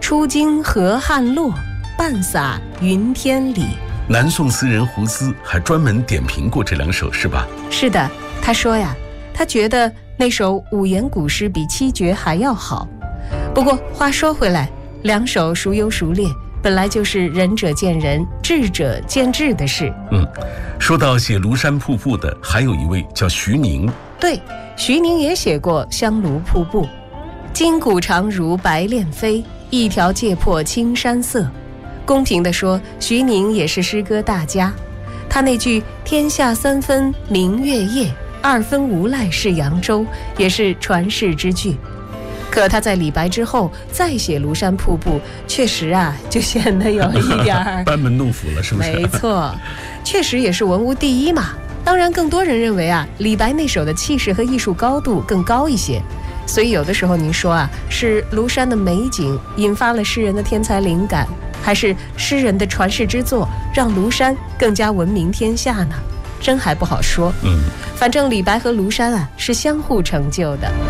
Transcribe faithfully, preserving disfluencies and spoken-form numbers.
出京河汉洛，半洒云天里。 南宋词人胡思还专门点评过这两首，是吧？ 是的，他说呀，他觉得那首五言古诗比七绝还要好。不过话说回来，两首孰优孰劣，本来就是仁者见仁，智者见智的事。 嗯，说到写庐山瀑布的，还有一位叫徐宁。 对，徐宁也写过香炉瀑布。筋骨长如白练飞，一条界破青山色。公平地说，徐宁也是诗歌大家。他那句天下三分明月夜，二分无赖是扬州，也是传世之句。可他在李白之后再写庐山瀑布，确实啊，就显得有一点班门弄斧了，是不是？ 没错，确实也是文无第一嘛。当然，更多人认为啊，李白那首的气势和艺术高度更高一些。所以有的时候您说啊，是庐山的美景引发了诗人的天才灵感，还是诗人的传世之作让庐山更加闻名天下呢？真还不好说。 嗯， 反正李白和庐山啊是相互成就的。